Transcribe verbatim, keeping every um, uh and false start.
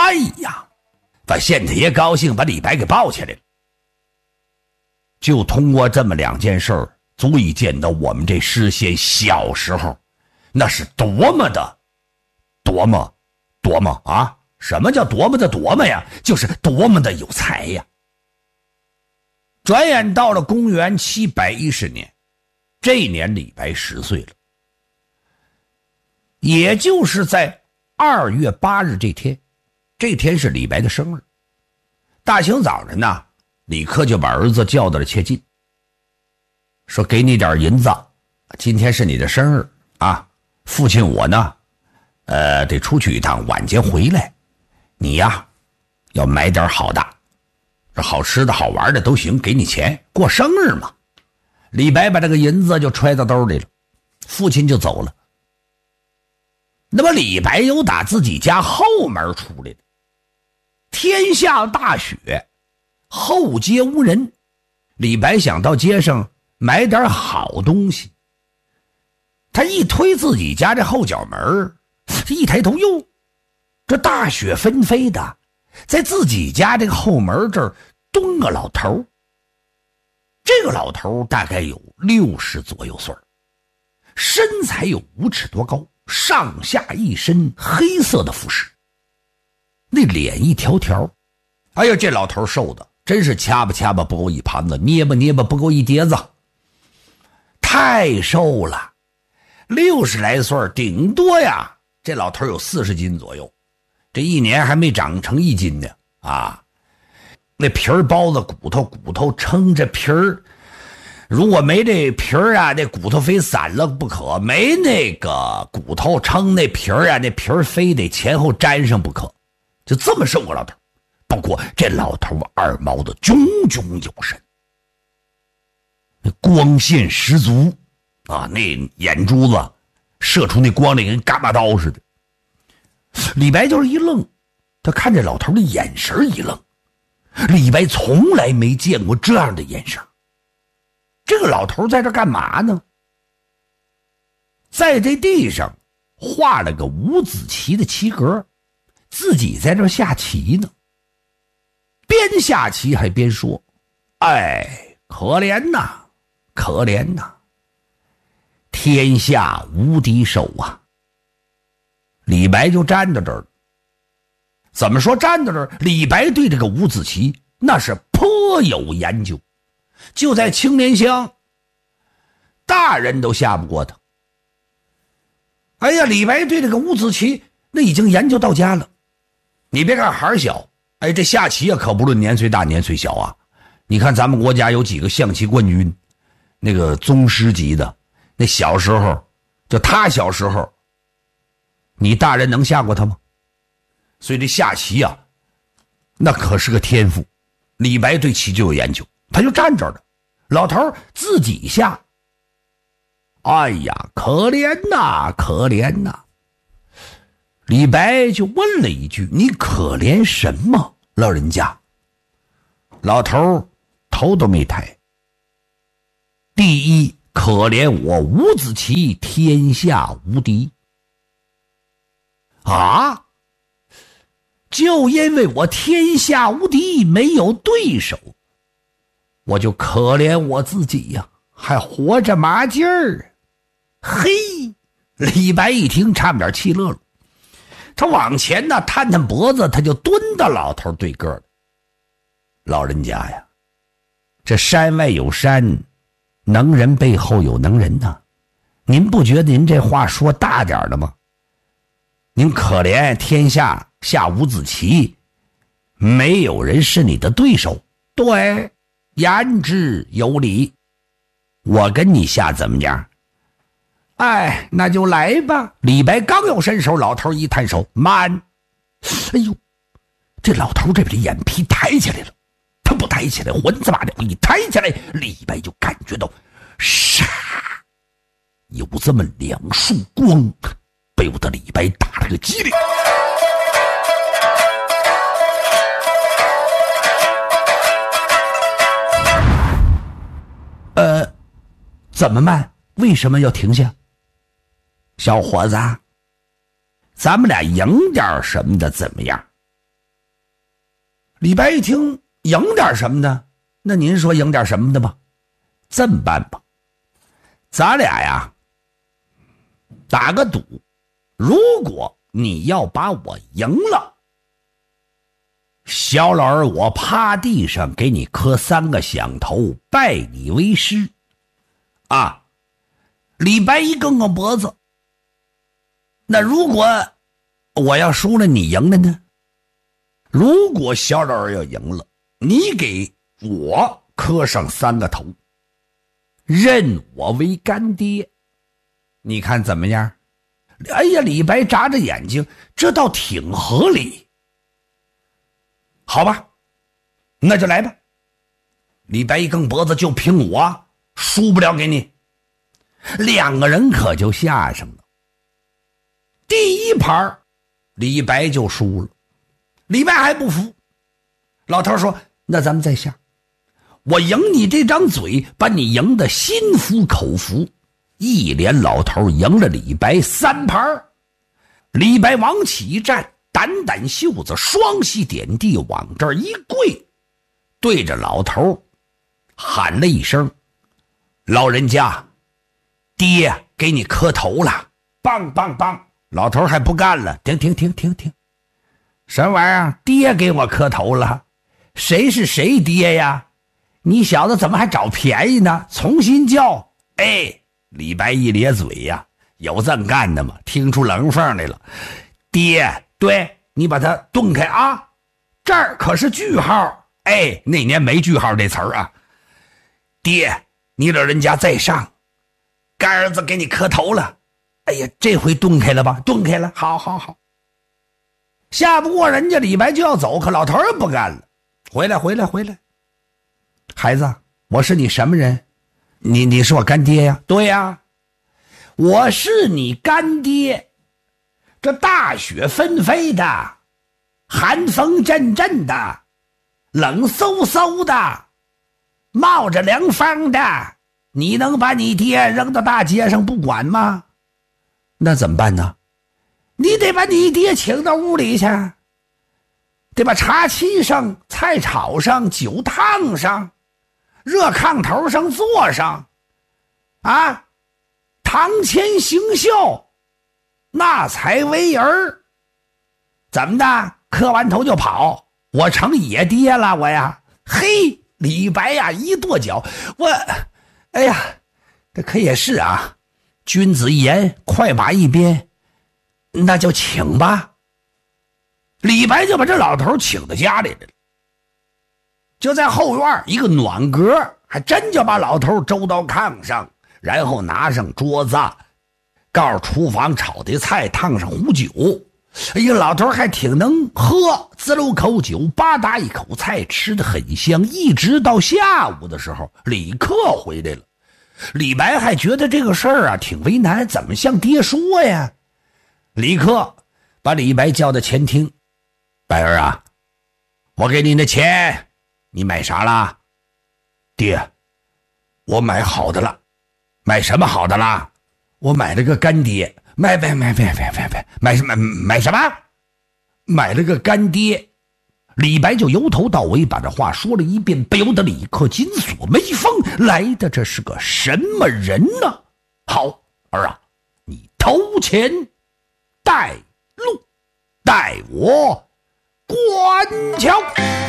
哎呀，把县太爷高兴，把李白给抱起来了。就通过这么两件事儿，足以见到我们这诗仙小时候那是多么的多么多么啊！什么叫多么的多么呀？就是多么的有才呀！转眼到了公元七百一十年，这一年李白十岁了，也就是在二月八日这天，这天是李白的生日。大清早上呢，李克就把儿子叫到了切近，说给你点银子，今天是你的生日啊，父亲我呢呃，得出去一趟，晚间回来，你呀要买点好的，这好吃的好玩的都行，给你钱，过生日嘛。李白把这个银子就揣到兜里了，父亲就走了。那么李白又打自己家后门出来的，天下大雪，后街无人，李白想到街上买点好东西。他一推自己家这后脚门，一抬头，哟，这大雪纷飞的，在自己家这个后门这儿蹲个老头。这个老头大概有六十左右岁，身材有五尺多高，上下一身黑色的服饰，那脸一条条，哎呀，这老头瘦的真是掐吧掐吧不够一盘子，捏吧捏吧不够一碟子，太瘦了。六十来岁顶多呀，这老头有四十斤左右，这一年还没长成一斤呢啊！那皮儿包子骨头，骨头撑着皮儿，如果没这皮儿啊，这骨头非散了不可；没那个骨头撑那皮儿啊，那皮儿非得前后粘上不可。就这么瘦个老头，不过这老头二毛的炯炯有神，那光线十足啊，那眼珠子射出那光，那跟伽马刀似的。李白就是一愣，他看这老头的眼神一愣，李白从来没见过这样的眼神。这个老头在这干嘛呢？在这地上画了个五子棋的棋格，自己在这下棋呢。边下棋还边说：“哎，可怜呐，可怜呐，天下无敌手啊！”李白就站到这儿。怎么说站到这儿？李白对这个五子棋那是颇有研究，就在青莲乡，大人都下不过他。哎呀，李白对这个五子棋那已经研究到家了。你别看孩儿小，哎，这下棋啊可不论年岁大年岁小啊。你看咱们国家有几个象棋冠军，那个宗师级的，那小时候就他小时候，你大人能下过他吗？所以这下棋啊那可是个天赋。李白对棋就有研究，他就站这儿了，老头自己下。哎呀，可怜呐，可怜呐！李白就问了一句：“你可怜什么，老人家？”老头头都没抬。第一，可怜我五子棋天下无敌。啊？就因为我天下无敌，没有对手，我就可怜我自己呀，还活着嘛劲儿。嘿，李白一听差点气乐了，他往前呢探探脖子，他就蹲到老头对个了。老人家呀，这山外有山，能人背后有能人呐，您不觉得您这话说大点了吗？您可怜天下下五子棋，没有人是你的对手。对，言之有理。我跟你下怎么样？哎，那就来吧。李白刚要伸手，老头一探手，慢。哎呦，这老头这把眼皮抬起来了，他不抬起来混子马的，一抬起来，李白就感觉到唰有这么两束光，被我的李白打了个激灵。呃，怎么慢？为什么要停下？小伙子，咱们俩赢点什么的怎么样？ 李白一听赢点什么呢？那您说赢点什么的吧？这么办吧，咱俩呀打个赌，如果你要把我赢了，小老儿我趴地上给你磕三个响头，拜你为师。啊，李白一梗梗脖子，那如果我要输了，你赢了呢？如果小老儿要赢了，你给我磕上三个头，认我为干爹，你看怎么样？哎呀，李白眨着眼睛，这倒挺合理。好吧，那就来吧。李白一梗脖子，就凭我输不了给你。两个人可就下上了。第一盘李白就输了，李白还不服。老头说，那咱们再下，我赢你这张嘴，把你赢得心服口服。一连老头赢了李白三盘。李白往起一站，掸掸袖子，双膝点地，往这儿一跪，对着老头喊了一声，老人家，爹给你磕头了，棒棒棒。老头还不干了，停停停停停，什么玩意儿？爹给我磕头了？谁是谁爹呀？你小子怎么还找便宜呢？重新叫。哎，李白一咧嘴呀，有这么干的吗？听出冷风来了。爹，对，你把它顿开啊，这儿可是句号。哎，那年没句号这词儿啊。爹，你老人家在上，干儿子给你磕头了。哎呀，这回顿开了吧？顿开了，好好好。下不过人家李白就要走，可老头儿不干了。回来回来回来，孩子，我是你什么人？你你是我干爹呀？对呀，我是你干爹。这大雪纷飞的，寒风阵阵的，冷飕飕的，冒着凉风的，你能把你爹扔到大街上不管吗？那怎么办呢？你得把你爹请到屋里去，得把茶沏上，菜炒上，酒烫上，热炕头上坐上，啊，堂前行孝，那才为儿。怎么的？磕完头就跑？我成野爹了我呀？嘿，李白呀一跺脚，我，哎呀，这可也是啊，君子一言，快马一鞭，那就请吧。李白就把这老头请到家里来了，就在后院一个暖阁，还真就把老头周到炕上，然后拿上桌子，告诉厨房炒的菜，烫上壶酒。哎呀，老头还挺能喝，滋溜口酒，吧嗒一口菜，吃得很香。一直到下午的时候，李克回来了。李白还觉得这个事儿啊挺为难，怎么向爹说呀？李克把李白叫到前厅，白儿啊，我给你的钱，你买啥了？爹，我买好的了。买什么好的了？我买了个干爹。买买买买买买买买什么买什么？买了个干爹。李白就由头到尾把这话说了一遍，不由得李克紧锁眉峰，来的这是个什么人呢？好儿啊，你头前带路，带我观瞧。